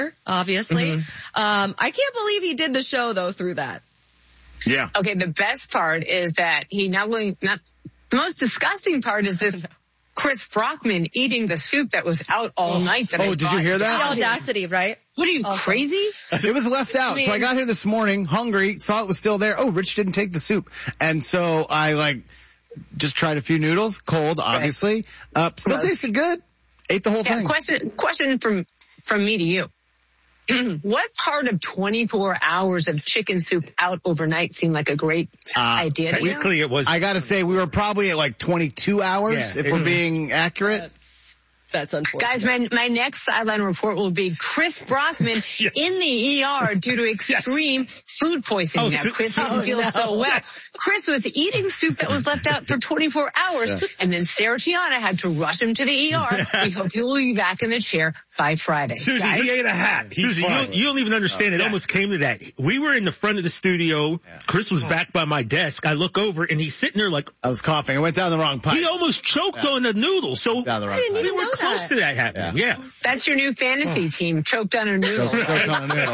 obviously. I can't believe he did the show, though, through that. Yeah. Okay, the best part is that the most disgusting part is this Chris Brockman eating the soup that was out all night. Did you hear that? The audacity, right? What are you, crazy? It was left out. So I got here this morning, hungry, saw it was still there. Oh, Rich didn't take the soup. And so I just tried a few noodles, cold, obviously. Still tasted good. Ate the whole thing. Question from me to you. What part of 24 hours of chicken soup out overnight seemed like a great idea? Technically, it was. I got to say, we were probably at 22 hours, if we're being accurate. That's unfortunate. Guys, my next sideline report will be Chris Brockman in the ER due to extreme food poisoning. Chris didn't feel so well. Chris was eating soup that was left out for 24 hours, and then Sarah Tiana had to rush him to the ER. We hope he will be back in the chair by Friday. Susie, he ate a hat. Susie, you don't even understand. It almost came to that. We were in the front of the studio. Chris was back by my desk. I look over, and he's sitting there I was coughing. I went down the wrong pipe. He almost choked on the noodle. So we were close to that happening. Yeah. That's your new fantasy team. Choked on a noodle. Choked on a noodle.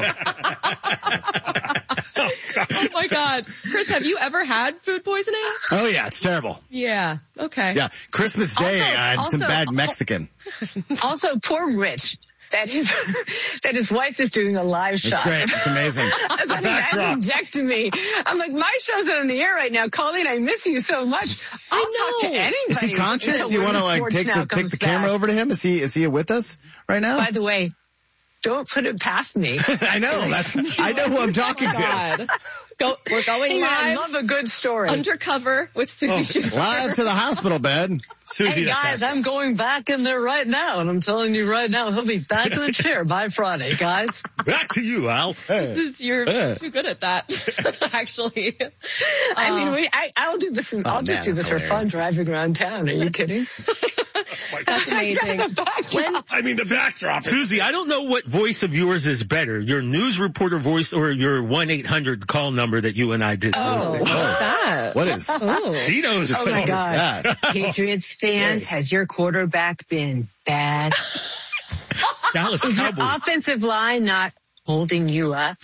Oh, my God. Chris, have you ever had food poisoning? Oh, yeah. It's terrible. Yeah. Okay. Yeah. Christmas Day, I had some bad Mexican. Also, poor Rich. That his wife is doing a live shot. It's great. It's amazing. Injected me. I'm like, my show's on the air right now. Colleen, I miss you so much. I'll talk to anybody. Is he conscious? Do you want to take the camera over to him? Is he with us right now? By the way, don't put it past me. I know. I know who I'm talking to. We're going live. I love a good story. Undercover with Susie Schuster. Live to the hospital bed. Susie, hey guys, I'm going back in there right now, and I'm telling you right now, he'll be back in the chair by Friday, guys. Back to you, Al. You're too good at that, actually. I'll do this. I'll just do this for fun, driving around town. Are you kidding? That's amazing. The backdrop. Susie, I don't know what voice of yours is better, your news reporter voice or your 1-800 call number that you and I did. What's that? What is? She knows. Oh my God. Patriots fans, has your quarterback been bad? Dallas Is your Cowboys. offensive line not holding you up?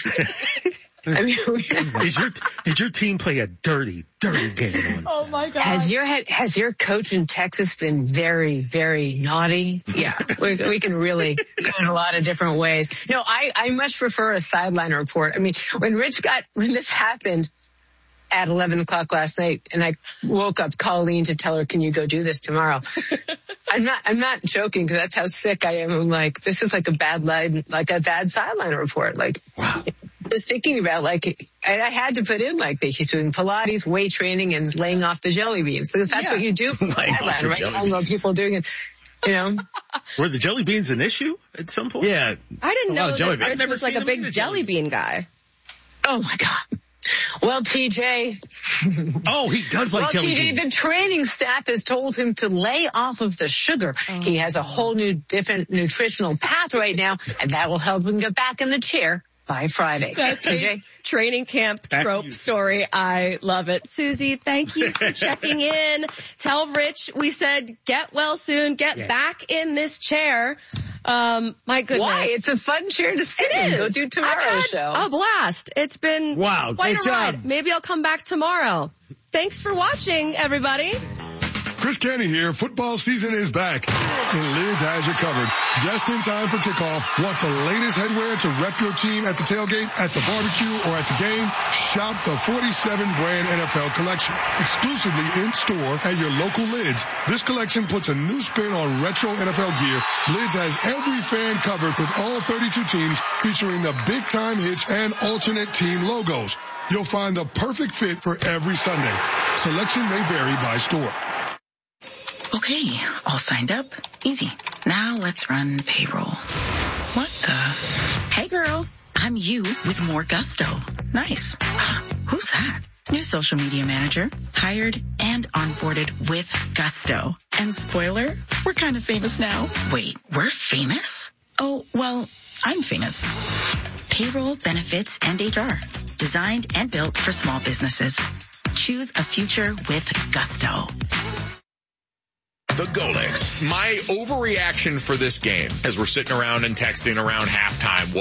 Did your team play a dirty game? Oh my God! Has your coach in Texas been very, very naughty? Yeah, we can really go in a lot of different ways. No, I much prefer a sideline report. I mean, when this happened at 11 o'clock last night, and I woke up Colleen to tell her, "Can you go do this tomorrow?" I'm not joking, because that's how sick I am. I'm like, this is like a bad sideline report. Wow. Just thinking about I had to put in he's doing Pilates, weight training, and laying off the jelly beans, because that's what you do for sideline, right? I know people doing it. Were the jelly beans an issue at some point? Yeah. I didn't know that Rich was a big jelly bean guy. Oh my God. Well, TJ. Oh, he does like jelly beans. The training staff has told him to lay off of the sugar. He has a whole new different nutritional path right now, and that will help him get back in the chair by Friday. That's TJ. Training camp trope story. I love it. Susie, thank you for checking in. Tell Rich we said get well soon. Get back in this chair. My goodness. Why? It's a fun chair to sit in. Go do tomorrow's show. A blast. It's been quite great a job. ride. Maybe I'll come back tomorrow. Thanks for watching, everybody. Chris Canty here. Football season is back, and Lids has you covered. Just in time for kickoff. Want the latest headwear to rep your team at the tailgate, at the barbecue, or at the game? Shop the 47 brand NFL collection, exclusively in store at your local Lids. This collection puts a new spin on retro NFL gear. Lids has every fan covered with all 32 teams, featuring the big time hits and alternate team logos. You'll find the perfect fit for every Sunday. Selection may vary by store. Okay, all signed up. Easy. Now let's run payroll. What the? Hey girl, I'm you with more gusto. Nice. Who's that? New social media manager. Hired and onboarded with gusto. And spoiler, we're kind of famous now. Wait, we're famous? Oh, well, I'm famous. Payroll, benefits, and HR. Designed and built for small businesses. Choose a future with gusto. The Golix. My overreaction for this game, as we're sitting around and texting around halftime,